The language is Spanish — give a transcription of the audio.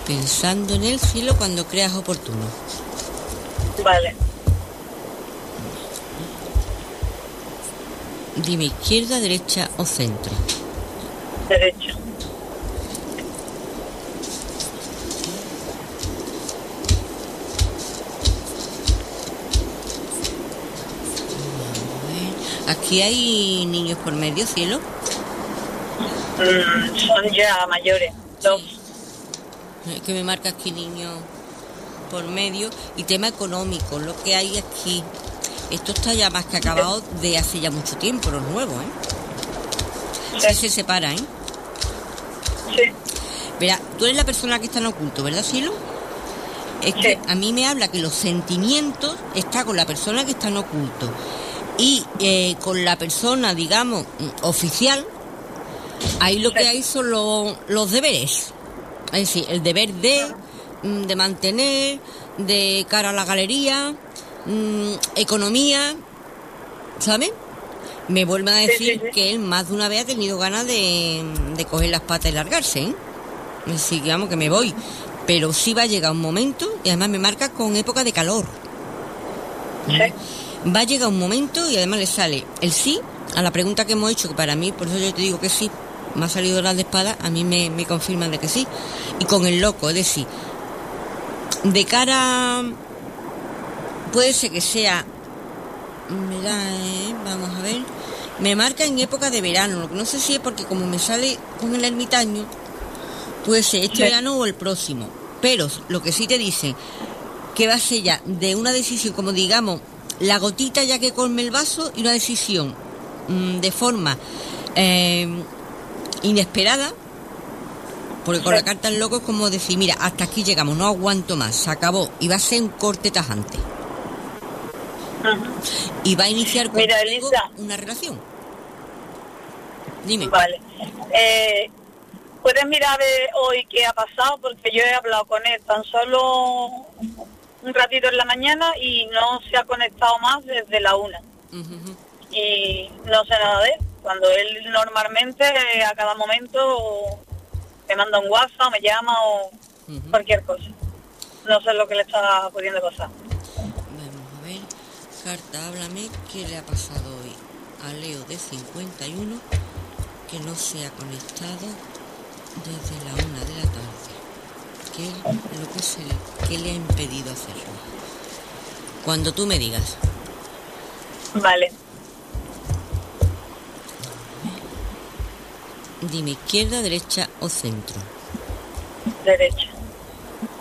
Pensando en el cielo cuando creas oportuno. Vale. Dime izquierda, derecha o centro. Derecha. Aquí hay niños por medio, cielo. Son ya mayores. Dos. Que me marca aquí niños por medio. Y tema económico, lo que hay aquí. Esto está ya más que acabado de hace ya mucho tiempo, los nuevos, Sí. Se separan, Sí. Verá, tú eres la persona que está en oculto, ¿verdad, cielo? Es que a mí me habla que los sentimientos está con la persona que está en oculto. Y con la persona, digamos, oficial, ahí lo que hay son los deberes. Es decir, el deber de mantener, de cara a la galería, economía, ¿sabes? Me vuelven a decir que él más de una vez ha tenido ganas de coger las patas y largarse, ¿eh? Así que vamos, que me voy. Pero sí va a llegar un momento, y además me marca con época de calor. Va a llegar un momento y además le sale el sí a la pregunta que hemos hecho, que para mí, por eso yo te digo que sí, me ha salido las de espada, a mí me confirman de que sí. Y con el loco, es decir, de cara, puede ser que sea, vamos a ver, me marca en época de verano, lo que no sé si es porque como me sale con el ermitaño, puede ser este verano o el próximo, pero lo que sí te dice que va a ser ya de una decisión, como digamos, la gotita ya que colme el vaso, y una decisión de forma inesperada, porque con la carta del loco es como decir, mira, hasta aquí llegamos, no aguanto más, se acabó, y va a ser un corte tajante. Y va a iniciar contigo una relación. Dime. Vale. ¿Puedes mirar hoy qué ha pasado? Porque yo he hablado con él tan solo un ratito en la mañana y no se ha conectado más desde la 1. Y no sé nada de él. Cuando él normalmente a cada momento me manda un WhatsApp, me llama o cualquier cosa. No sé lo que le está pudiendo pasar. Vamos a ver. Carta, háblame, ¿qué le ha pasado hoy a Leo de 51 que no se ha conectado desde la 1 de la tarde? ¿Qué es lo que le ha impedido hacerlo? Cuando tú me digas. Vale. Dime izquierda, derecha o centro. Derecha.